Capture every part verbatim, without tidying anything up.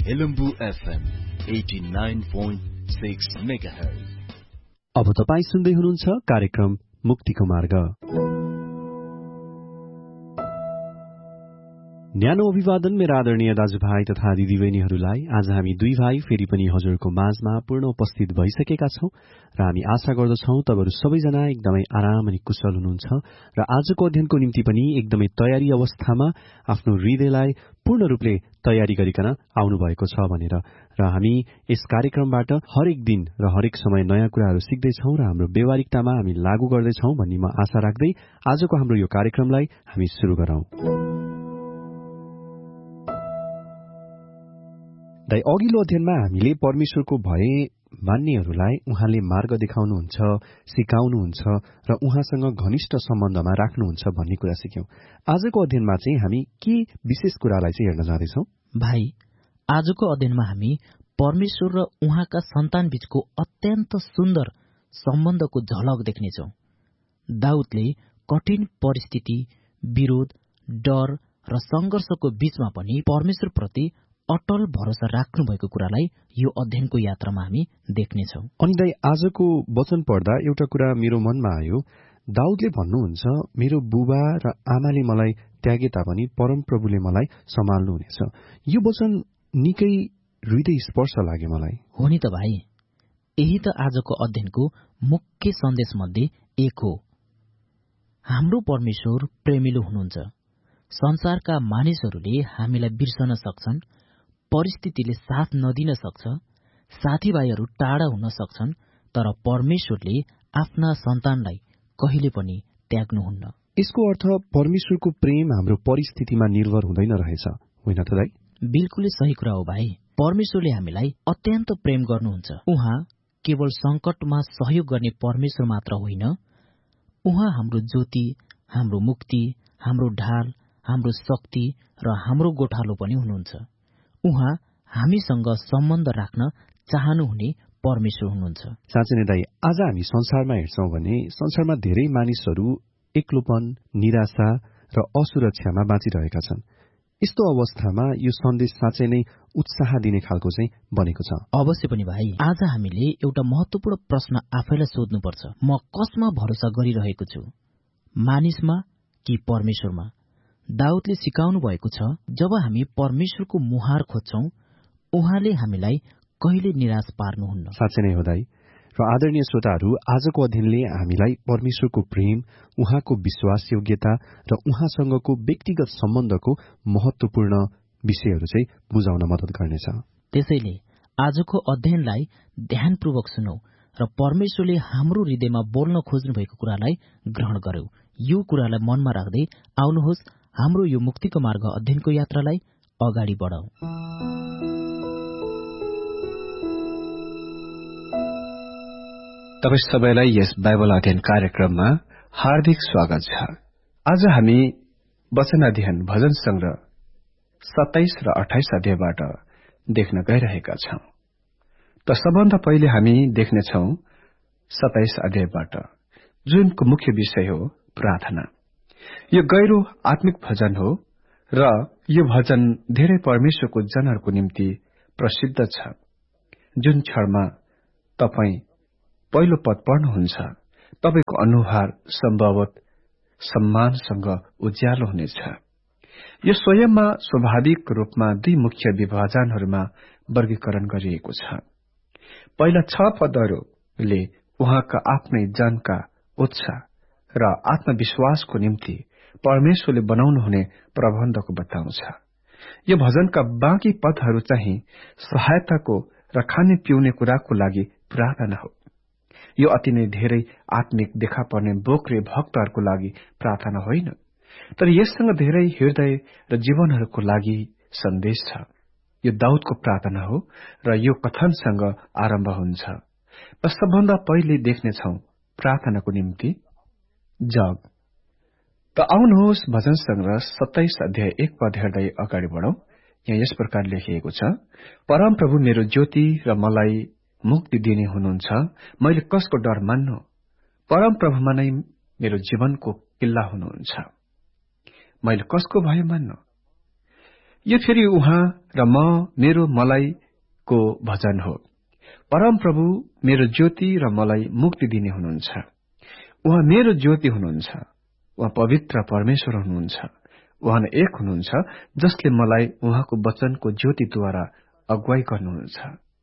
Helambu FM eighty-nine point six megahertz. अब तपाईं सुन्दै हुनुहुन्छ कार्यक्रम मुक्तिको मार्ग। न्यानो अभिवादन मेरा आदरणीय दाजुभाइ तथा दिदीबहिनीहरूलाई। आज हामी दुई भाइ फेरि पनि हजुरको माझमा पूर्ण उपस्थित भइसकेका छौं र हामी आशा गर्दछौं तपाईहरु सबैजना एकदमै आराम अनि कुशल हुनुहुन्छ र आजको अध्ययनको निम्ति पनि एकदमै तयारी अवस्थामा आफ्नो हृदयलाई पूर्ण रूपले तयारी गरिकन आउनु भएको छ भनेर र हामी यस कार्यक्रमबाट हरेक दिन र हरेक समय नयाँ कुराहरू सिक्दैछौं र हाम्रो व्यवहारिकतामा हामी लागू गर्दैछौं भन्ने म आशा राख्दै आजको हाम्रो यो कार्यक्रमलाई हामी सुरु गरौं। दाइ, अघिल्लो अध्ययनमा हामीले परमेश्वरको भय मान्नेहरूलाई उहाँले मार्ग देखाउनुहुन्छ, सिकाउनुहुन्छ र उहाँसँग घनिष्ठ सम्बन्धमा राख्नुहुन्छ भन्ने कुरा सिक्यौं। आजको अध्ययनमा चाहिँ हामी के विशेष कुरालाई चाहिँ हेर्न जाँदैछौं? भाइ, आजको अध्ययनमा हामी परमेश्वर र उहाँका सन्तान बीचको अत्यन्त सुन्दर सम्बन्धको झलक देख्नेछौं। दाउदले कठिन परिस्थिति, विरोध, डर र संघर्षको बीचमा पनि परमेश्वरप्रति अटल भरोसा राख्नु भएको कुरालाई यो अध्ययनको यात्रामा हामी देख्नेछौं। अनि दाइ, आजको वचन पढ्दा एउटा कुरा मेरो मनमा आयो। दाउदले भन्नुहुन्छ, मेरो बुबा र आमाले मलाई त्यागे तापनि परमप्रभुले मलाई सम्हाल्नुहुनेछ। यो वचन निकै हृदय स्पर्श लाग्यो मलाई। हो नि त भाइ, यही त आजको अध्ययनको मुख्य सन्देश मध्ये एक हो। हाम्रो परमेश्वर प्रेमिलो हुनुहुन्छ। संसारका मानिसहरूले हामीलाई बिर्सन सक्छन्, परिस्थितिले साथ नदिन सक्छ, साथीभाइहरू टाढा हुन सक्छन्, तर परमेश्वरले आफ्ना सन्तानलाई कहिले पनि त्याग्नुहुन्न। यसको अर्थ परमेश्वरको प्रेम हाम्रो परिस्थितिमा निर्भर हुँदैन रहेछ, होइन त दाइ? बिल्कुलै सही कुरा हो भाइ। परमेश्वरले हामीलाई अत्यन्त प्रेम गर्नुहुन्छ। उहाँ केवल संकटमा सहयोग गर्ने परमेश्वर मात्र होइन, उहाँ हाम्रो ज्योति, हाम्रो मुक्ति, हाम्रो ढाल, हाम्रो शक्ति र हाम्रो गोठालो पनि हुनुहुन्छ। उहाँ हामीसँग सम्बन्ध राख्न चाहनुहुने परमेश्वर हुनुहुन्छ। साँच्चै नै दाइ, आज हामी संसारमा हेर्छौं भने संसारमा धेरै मानिसहरू एक्लोपन, निराशा र असुरक्षामा बाँचिरहेका छन्। यस्तो अवस्थामा यो सन्देश साँच्चै नै उत्साह दिने खालको चाहिँ बनेको छ। अवश्य पनि भाइ, आज हामीले एउटा महत्वपूर्ण प्रश्न आफैलाई सोध्नुपर्छ। म कसमा भरोसा गरिरहेको छु, मानिसमा कि परमेश्वरमा? दाउदले सिकाउनु भएको छ, जब हामी परमेश्वरको मुहार खोज्छौं, उहाँले हामीलाई कहिले निराश पार्नुहुन्न। साँच्चै नै हो दाइ। र आदरणीय श्रोताहरू, आजको अध्ययनले हामीलाई परमेश्वरको प्रेम, उहाँको विश्वासयोग्यता र उहाँसँगको व्यक्तिगत सम्बन्धको महत्वपूर्ण विषयहरू चाहिँ बुझाउन मद्दत गर्नेछ। त्यसैले आजको अध्ययनलाई ध्यानपूर्वक सुनौ र परमेश्वरले हाम्रो हृदयमा बोल्न खोज्नु भएको कुरालाई ग्रहण गर्यौ। यो कुरालाई मनमा राख्दै आउनुहोस् हाम्रो यो मुक्तिको मार्ग अध्ययनको यात्रालाई अगाडि बढाऊ। तपाईं सबैलाई यस बाइबल अध्ययन कार्यक्रममा हार्दिक स्वागत छ। आज हामी वचन अध्ययन भजन संग्रह सत्ताइस र अठाइस अध्यायबाट देख्न गइरहेका छौं। त सबभन्दा पहिले हामी देख्नेछौं सत्ताइस अध्यायबाट, जुनको मुख्य विषय हो प्रार्थना। यो गहिरो आत्मिक भजन हो र यो भजन धेरै परमेश्वरको जनहरूको निम्ति प्रसिद्ध छ। जुन क्षणमा तपाई पहिलो पद पढ्नुहुन्छ, तपाईको अनुहार सम्भवत सम्मानसँग उज्यालो हुनेछ। यो स्वयंमा स्वाभाविक रूपमा दुई मुख्य विभाजनहरूमा वर्गीकरण गरिएको छ। पहिला छ पदहरूले उहाँका आफ्नै जनका उत्साह र आत्मविश्वासको निम्ति परमेश्वरले बनाउनुहुने प्रबन्धको बताउँछ। यो भजनका बाँकी पदहरू चाहिँ सहायताको र खाने पिउने कुराको लागि प्रार्थना हो। यो अति नै धेरै आत्मिक देखा पर्ने बोक्रे भक्तहरूको लागि प्रार्थना होइन, तर यससँग धेरै हृदय र जीवनहरूको लागि सन्देश छ। यो दाउदको प्रार्थना हो र यो कथनसँग आरम्भ हुन्छ। सबभन्दा पहिले देख्नेछौं प्रार्थनाको निम्ति जग। त आउनुहोस् भजन संग्रह सत्ताइस अध्याय एक पद हेर्दै अगाडि बढौं। यहाँ यस प्रकार लेखिएको छ, परमप्रभु मेरो ज्योति र मलाई मुक्ति दिने हुनुहुन्छ, मैले कसको डर मान्नु? परमप्रभुमा नै मेरो जीवनको किल्ला हुनुहुन्छ, मैले कसको भय मान्नु? यो फेरि उहाँ र म मेरो मलाईको भजन हो। परमप्रभु मेरो ज्योति र मलाई मुक्ति दिने हुनुहुन्छ। उहाँ मेरो ज्योति हुनुहुन्छ। उहाँ पवित्र परमेश्वर हुनुहुन्छ। उहाँ एक हुनुहुन्छ जसले मलाई उहाँको वचनको ज्योतिद्वारा अगुवाई गर्नुहुन्छ।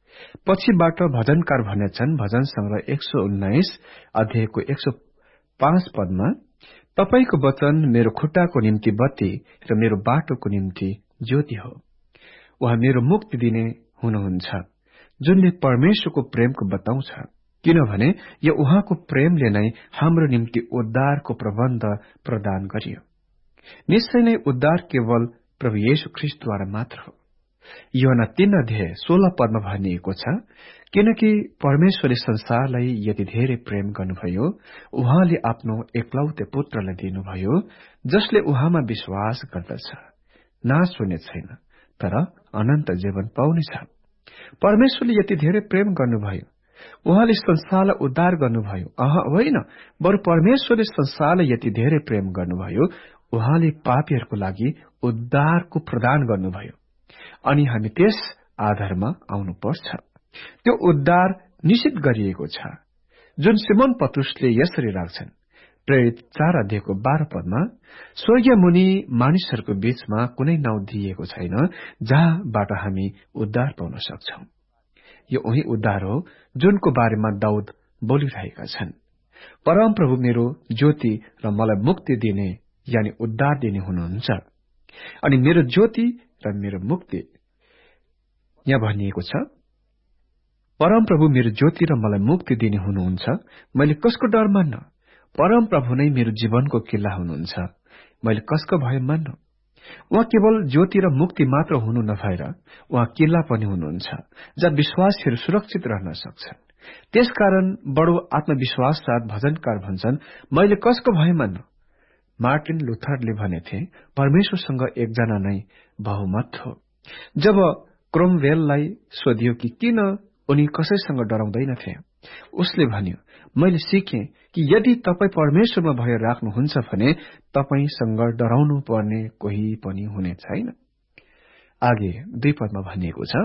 पछिबाट भजनकार भनेछन्, भजन संग्रह एक सौ उन्नाइस अध्यायको एक सौ पाँच पदमा, तपाईको वचन मेरो खुट्टाको निम्ति बत्ती र मेरो बाटोको निम्ति ज्योति हो। उहाँ मेरो मुक्ति दिने हुनुहुन्छ, जुनले परमेश्वरको प्रेमको बताउँछ, किनभने यो उहाँको प्रेमले नै हाम्रो निम्ति उद्धारको प्रबन्ध प्रदान गरियो। निश्चय नै उद्धार केवल प्रभु येशू ख्रीष्टद्वारा मात्र हो। यूहन्ना तीन अध्याय सोह्र पदमा भनिएको छ, किनकि परमेश्वरले संसारलाई यति धेरै प्रेम गर्नुभयो, उहाँले आफ्नो एकलौते पुत्रलाई दिनुभयो, जसले उहाँमा विश्वास गर्दछ नाश हुने छैन तर अनन्त जीवन पाउनेछ। परमेश्वरले यति धेरै प्रेम गर्नुभयो, उहाँले संसारलाई उद्धार गर्नुभयो। अह होइन, बरु परमेश्वरले संसारलाई यति धेरै प्रेम गर्नुभयो, उहाँले पापीहरूको लागि उद्धारको प्रदान गर्नुभयो, अनि हामी त्यस आधारमा आउनुपर्छ। त्यो उद्धार निश्चित गरिएको छ, जुन सिमोन पत्रुसले यसरी राख्छन्, प्रेरित चार अध्यायको बाह्र पदमा, स्वर्गीय मुनि मानिसहरूको बीचमा कुनै नाउँ दिइएको छैन जहाँबाट हामी उद्धार पाउन सक्छौं। यो उही उद्धार हो जुनको बारेमा दाउद बोलिरहेका छन्। परमप्रभु मेरो ज्योति र मलाई मुक्ति दिने यानि उद्धार दिने हुनुहुन्छ। अनि मेरो ज्योति र मेरो मुक्ति, यहाँ भनिएको छ, परमप्रभु मेरो ज्योति र मलाई मुक्ति दिने हुनुहुन्छ। मैले कसको डर मान्नु? परमप्रभु नै मेरो जीवनको किल्ला हुनुहुन्छ। मैले कसको भय मान्नु? उहाँ केवल ज्योति र मुक्ति मात्र हुनु नभएर उहाँ किल्ला पनि हुनुहुन्छ, जहाँ विश्वासीहरू सुरक्षित रहन सक्छन्। त्यसकारण बडो आत्मविश्वास साथ भजनकार भन्छन्, मैले कसको भय मान्नु? मार्टिन लुथरले भनेथे, परमेश्वरसँग एकजना नै बहुमत हो। जब क्रोमवेललाई सोधियो कि किन उनी कसैसँग डराउँदैनथे, उसले भन्यो, मैले सिकेँ कि यदि तपाई परमेश्वरमा भय राख्नुहुन्छ भने तपाईसँग डराउनु पर्ने कोही पनि हुने छैन। आगे दुई पदमा भनिएको छ,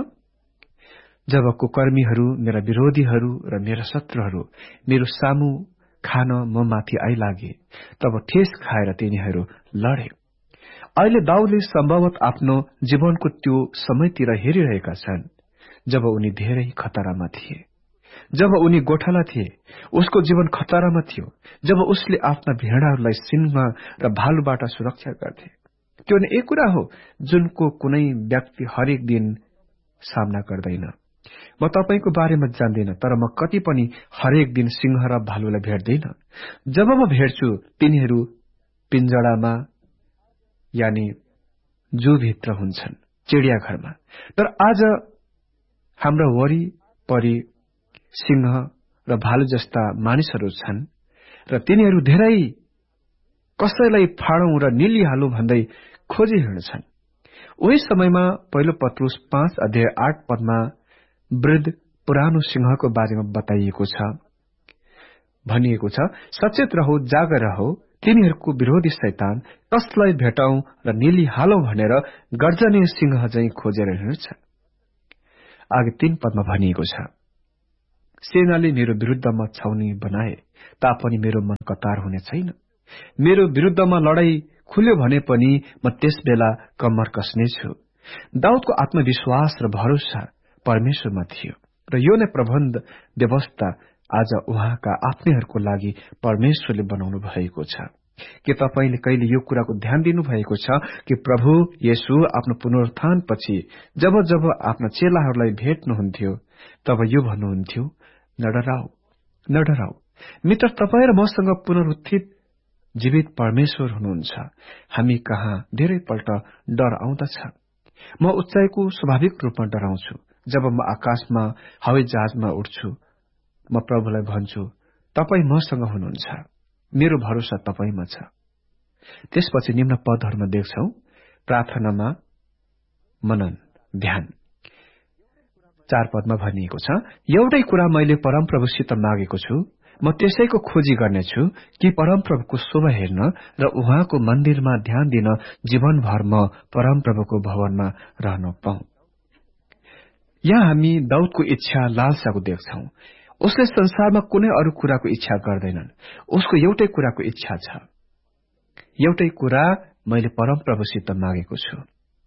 जब कुकर्मीहरू, मेरा विरोधीहरू र मेरा शत्रुहरू मेरो सामु खान म माथि आइलागे, तब ठेस खाएर तिनीहरू लडे। अहिले दाउदले सम्भवत आफ्नो जीवनको त्यो समयतिर हेरिरहेका छन् जब उनी धेरै खतरामा थिए, जब उनी गोठाला थिए, उसको जीवन खतरामा थियो, जब उसले आफ्ना भेडाहरूलाई सिंह र भालुबाट सुरक्षा गर्थे। त्यो नै एक कुरा हो जुनको कुनै व्यक्ति हरेक दिन सामना गर्दैन। म तपाईको बारेमा जान्दिन, तर म कति पनि हरेक दिन सिंह र भालुलाई भेट्दैन। जब म भेट्छु तिनीहरू पिंजडामा यानी जूभित्र हुन्छन्, चिडियाघरमा। तर आज हाम्रा वरिपरि सिंह र भालु जस्ता मानिसहरू छन् र तिनीहरू धेरै कसैलाई फाडौं र निलिहालौं भन्दै खोजी हिँड्छन्। उही समयमा पहिलो पत्रुस पाँच अध्याय आठ पदमा वृद्ध पुरानो सिंहको बारेमा बताइएको छ, भनिएको छ, सचेत रहो, जागर रहो, तिनीहरूको विरोधी शैतान कसलाई भेटौं र निलिहालौं भनेर गर्जने सिंह झैं खोजेर हिँड्छ। आगे तीन पदमा भनिएको छ, सेनाले मेरो विरुद्धमा छाउनी बनाए तापनि मेरो मन कतार हुने छैन। मेरो विरुद्धमा लडाई खुल्यो भने पनि म त्यस बेला कम्मर कस्नेछु। दाउदको आत्मविश्वास र भरोसा परमेश्वरमा थियो र यो नै प्रबन्ध व्यवस्था आज उहाँका आफ्नैहरूको लागि परमेश्वरले बनाउनु भएको छ। के तपाईले कहिले यो कुराको ध्यान दिनु भएको छ कि प्रभु येशू आफ्नो पुनरुत्थान पछि जब जब आफ्ना चेलाहरूलाई भेट्नुहुन्थ्यो तब यो भन्नुहुन्थ्यो, नडराऊ नडराऊ मित्र, तपाईँ र मसँग पुनरुत्थित जीवित परमेश्वर हुनुहुन्छ। हामी कहाँ धेरै पल्ट डर आउँदछ। म उचाइको स्वाभाविक रूपमा डराउँछु। जब म आकाशमा हवाई जहाजमा उड्छु, म प्रभुलाई भन्छु, तपाई मसँग हुनुहुन्छ, मेरो भरोसा तपाईमा छ। त्यसपछि निम्न पदहरूमा देख्छौ, प्रार्थनामा मनन ध्यान। चार पदमा भनिएको छ, एउटै कुरा मैले परमप्रभुसित मागेको छु, म त्यसैको खोजी गर्नेछु कि परमप्रभुको शोभा हेर्न र उहाँको मन्दिरमा ध्यान दिन जीवनभर म परमप्रभुको भवनमा रहन पाऊँ। यहाँ हामी दाउदको इच्छा लालसाको देख्छौं। उसले संसारमा कुनै अरू कुराको इच्छा गर्दैनन्। उसको एउटै कुराको इच्छा छ, एउटै कुरा मैले परमप्रभुसित मागेको छु।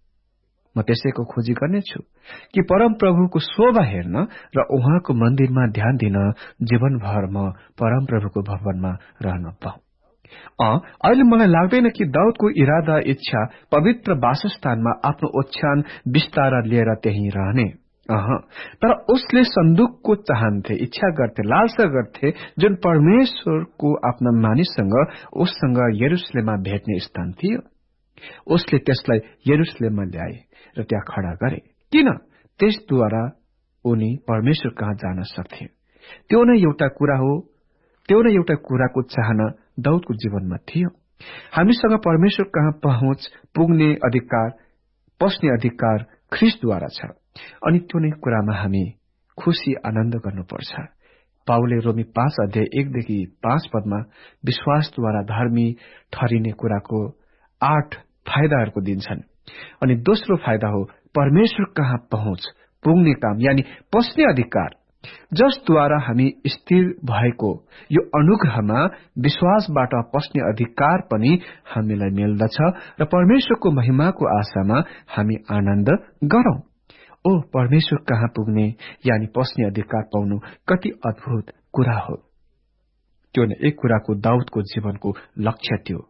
म त्यसैको खोजी गर्नेछु कि परमप्रभुको शोभा हेर्न र उहाँको मन्दिरमा ध्यान दिन जीवनभर म परमप्रभुको भवनमा रहन पाऊँ। अँ अहिले मलाई लाग्दैन कि दाउदको इरादा इच्छा पवित्र वासस्थानमा आफ्नो ओछ्यान बिस्तारा लिएर त्यही रहने। अह तर उसले सन्दुकको चाहन्थे, इच्छा गर्थे, लालसा गर्थे, जुन परमेश्वरको आफ्ना मानिससँग उससँग यरुशलेममा भेट्ने स्थान थियो। उसले त्यसलाई यरुशलेममा ल्याए र त्यहाँ खडा गरे। किन? त्यसद्वारा उनी परमेश्वर कहाँ जान सक्थे। त्यो नै एउटा कुरा हो, त्यो नै एउटा कुराको चाहना दाउदको जीवनमा थियो। हामीसँग परमेश्वर कहाँ पहुँच पुग्ने अधिकार, पस्ने अधिकार ख्रीष्टद्वारा छ, अनि त्यो नै कुरामा हामी खुशी आनन्द गर्नुपर्छ। पाउलले रोमी पाँच अध्याय एकदेखि पाँच पदमा विश्वासद्वारा धर्मी ठहरिने कुराको आठ फाइदाहरूको दिन्छन्। अनि दोस्रो फाइदा हो परमेश्वर कहाँ पहुँच पुग्ने काम, यानी पस्ने अधिकार, जसद्वारा हामी स्थिर भएको यो अनुग्रहमा विश्वासबाट पस्ने अधिकार पनि हामीलाई मिल्दछ र परमेश्वरको महिमाको आशामा हामी आनन्द गरौं। ओ परमेश्वर कहाँ पुग्ने यानी पस्ने अधिकार पाउनु कति अद्भुत कुरा हो। त्यो नै एक कुराको दाउदको जीवनको लक्ष्य थियो।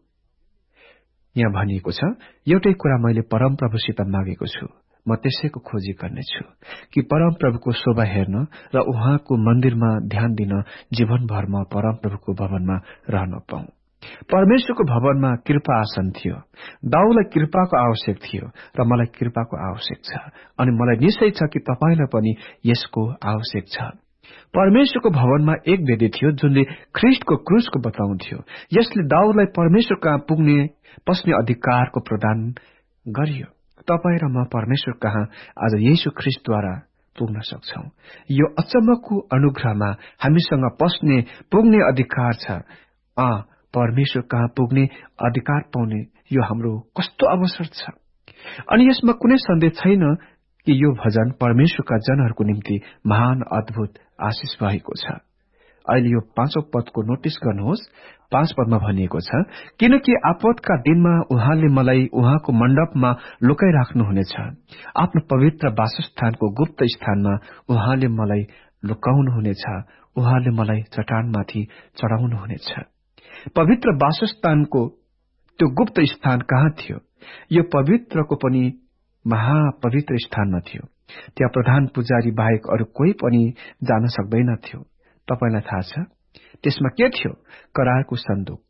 यहाँ भनिएको छ, एउटै कुरा मैले परमप्रभुसित मागेको छु, म त्यसैको खोजी गर्नेछु कि परमप्रभुको शोभा हेर्न र उहाँको मन्दिरमा ध्यान दिन जीवनभर म परमप्रभुको भवनमा रहन पाऊँ। परमेश्वरको भवनमा कृपा आसन थियो। दाउदलाई कृपाको आवश्यक थियो र मलाई कृपाको आवश्यक छ, अनि मलाई निश्चय छ कि तपाईलाई पनि यसको आवश्यक छ। परमेश्वरको भवनमा एक वेदी थियो जुनले ख्रीष्टको क्रुसको बताउँथ्यो। यसले दाउदलाई परमेश्वर कहाँ पुग्ने पस्ने अधिकारको प्रदान गरियो। तपाईं र म परमेश्वर कहाँ आज येशू ख्रीष्टद्वारा पुग्न सक्छौं। यो अचम्मको अनुग्रहमा हामीसँग पस्ने पुग्ने अधिकार छ। अ परमेश्वर कहाँ पुग्ने अधिकार पाउने यो हाम्रो कस्तो अवसर छ। अनि यसमा कुनै सन्देह छैन कि यो भजन परमेश्वरका जनहरूको निम्ति महान अद्भुत आशिष भएको छ। अहिले यो पाँचौं पदको नोटिस गर्नुहोस्। पाँच पदमा भनिएको छ, किनकि आपतका दिनमा उहाँले मलाई उहाँको मण्डपमा लुकाइ राख्नुहुनेछ, आफ्नो पवित्र वासस्थानको गुप्त स्थानमा उहाँले मलाई लुकाउनुहुनेछ, उहाँले मलाई चट्टानमाथि चढाउनुहुनेछ। पवित्र वासस्थानको त्यो गुप्त स्थान कहाँ थियो? यो पवित्रको पनि महापवित्र स्थानमा थियो। त्यहाँ प्रधान पुजारी बाहेक अरू कोही पनि जान सक्दैन थियो। तपाईलाई थाहा छ त्यसमा के थियो? करारको सन्दुक,